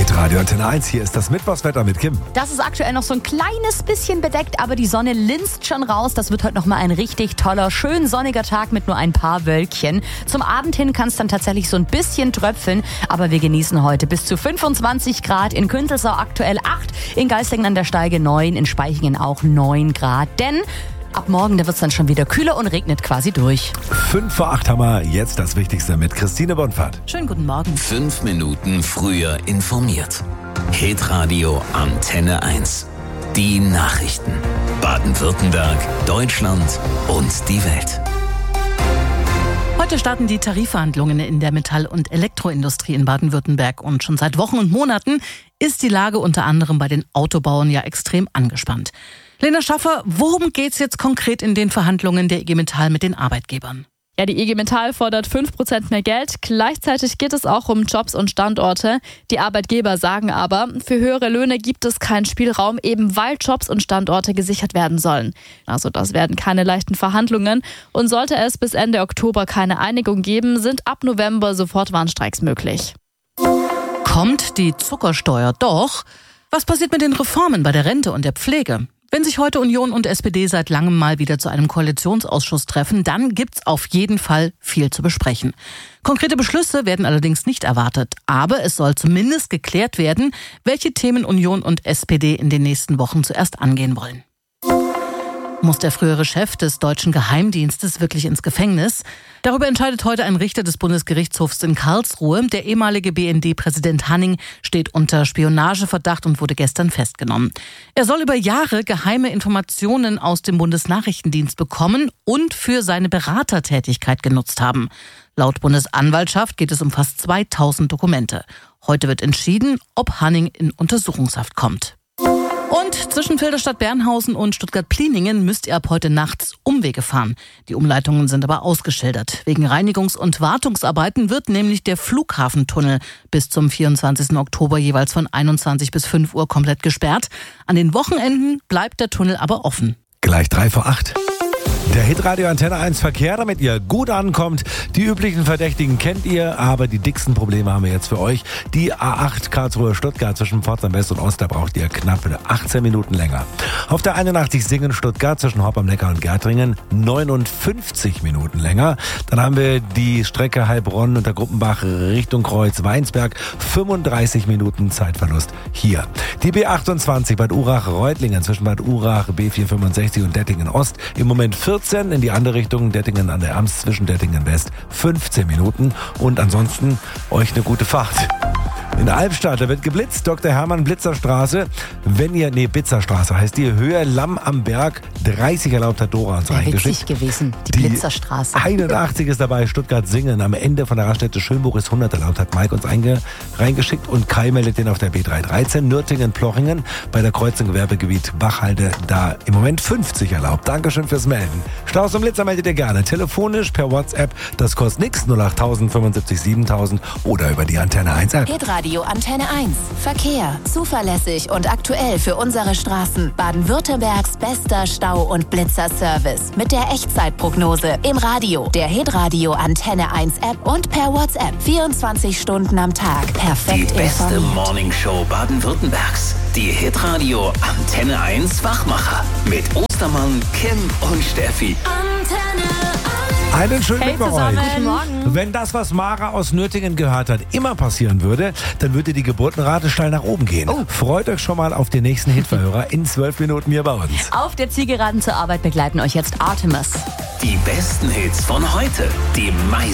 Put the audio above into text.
Hitradio Antenne 1, hier ist das Mittwochswetter mit Kim. Das ist aktuell noch so ein kleines bisschen bedeckt, aber die Sonne linst schon raus. Das wird heute nochmal ein richtig toller, schön sonniger Tag mit nur ein paar Wölkchen. Zum Abend hin kann es dann tatsächlich so ein bisschen tröpfeln, aber wir genießen heute bis zu 25 Grad. In Künzelsau aktuell 8, in Geislingen an der Steige 9, in Spaichingen auch 9 Grad. Denn ab morgen, da wird es dann schon wieder kühler und regnet quasi durch. 5 vor 8 haben wir jetzt das Wichtigste mit Christine Bonfahrt. Schönen guten Morgen. 5 Minuten früher informiert. Hitradio Antenne 1. Die Nachrichten. Baden-Württemberg, Deutschland und die Welt. Heute starten die Tarifverhandlungen in der Metall- und Elektroindustrie in Baden-Württemberg. Und schon seit Wochen und Monaten ist die Lage unter anderem bei den Autobauern ja extrem angespannt. Lena Schaffer, worum geht's jetzt konkret in den Verhandlungen der IG Metall mit den Arbeitgebern? Ja, die IG Metall fordert 5% mehr Geld. Gleichzeitig geht es auch um Jobs und Standorte. Die Arbeitgeber sagen aber, für höhere Löhne gibt es keinen Spielraum, eben weil Jobs und Standorte gesichert werden sollen. Also das werden keine leichten Verhandlungen. Und sollte es bis Ende Oktober keine Einigung geben, sind ab November sofort Warnstreiks möglich. Kommt die Zuckersteuer doch? Was passiert mit den Reformen bei der Rente und der Pflege? Wenn sich heute Union und SPD seit langem mal wieder zu einem Koalitionsausschuss treffen, dann gibt's auf jeden Fall viel zu besprechen. Konkrete Beschlüsse werden allerdings nicht erwartet, aber es soll zumindest geklärt werden, welche Themen Union und SPD in den nächsten Wochen zuerst angehen wollen. Muss der frühere Chef des deutschen Geheimdienstes wirklich ins Gefängnis? Darüber entscheidet heute ein Richter des Bundesgerichtshofs in Karlsruhe. Der ehemalige BND-Präsident Hanning steht unter Spionageverdacht und wurde gestern festgenommen. Er soll über Jahre geheime Informationen aus dem Bundesnachrichtendienst bekommen und für seine Beratertätigkeit genutzt haben. Laut Bundesanwaltschaft geht es um fast 2000 Dokumente. Heute wird entschieden, ob Hanning in Untersuchungshaft kommt. Und zwischen Filderstadt-Bernhausen und Stuttgart-Pliningen müsst ihr ab heute nachts Umwege fahren. Die Umleitungen sind aber ausgeschildert. Wegen Reinigungs- und Wartungsarbeiten wird nämlich der Flughafentunnel bis zum 24. Oktober jeweils von 21 bis 5 Uhr komplett gesperrt. An den Wochenenden bleibt der Tunnel aber offen. Gleich 3 vor 8. Der Hitradio Antenne 1 Verkehr, damit ihr gut ankommt. Die üblichen Verdächtigen kennt ihr, aber die dicksten Probleme haben wir jetzt für euch. Die A8 Karlsruhe-Stuttgart zwischen Pforzheim West und Ost, da braucht ihr knapp 18 Minuten länger. Auf der 81 Singen-Stuttgart zwischen Hopp am Neckar und Gärtringen 59 Minuten länger. Dann haben wir die Strecke Heilbronn unter Gruppenbach Richtung Kreuz-Weinsberg, 35 Minuten Zeitverlust hier. Die B28 Bad Urach-Reutlingen zwischen Bad Urach, B465 und Dettingen Ost im Moment 14, in die andere Richtung Dettingen an der Amst zwischen Dettingen West 15 Minuten und ansonsten euch eine gute Fahrt. In der Albstadt, da wird geblitzt, Dr. Hermann Blitzer Straße, Bitzer Straße heißt die, Höhe Lamm am Berg, 30 erlaubt, hat Dora uns reingeschickt. Witzig gewesen, die Blitzerstraße. 81 ist dabei, Stuttgart-Singen, am Ende von der Raststätte Schönbuch ist 100 erlaubt, hat Mike uns reingeschickt und Kai meldet den auf der B313, Nürtingen-Plochingen, bei der Kreuzung Gewerbegebiet Bachhalde, da im Moment 50 erlaubt. Dankeschön fürs Melden. Staus und Blitzer meldet ihr gerne, telefonisch, per WhatsApp, das kostet nichts, 08000 75 7000 oder über die Antenne 1 App. Hitradio Antenne 1. Verkehr. Zuverlässig und aktuell für unsere Straßen. Baden-Württembergs bester Stau- und Blitzerservice. Mit der Echtzeitprognose. Im Radio, der Hitradio Antenne 1 App und per WhatsApp. 24 Stunden am Tag. Perfekt Die beste informiert. Morningshow Baden-Württembergs. Die Hitradio Antenne 1 Wachmacher. Mit Ostermann, Kim und Steffi. Einen schönen Mittwoch zusammen. euch. Guten Morgen. Wenn das, was Mara aus Nürtingen gehört hat, immer passieren würde, dann würde die Geburtenrate steil nach oben gehen. Freut euch schon mal auf den nächsten Hitverhörer in 12 Minuten hier bei uns. Auf der Zielgeraden zur Arbeit begleiten euch jetzt Artemis. Die besten Hits von heute. Die meisten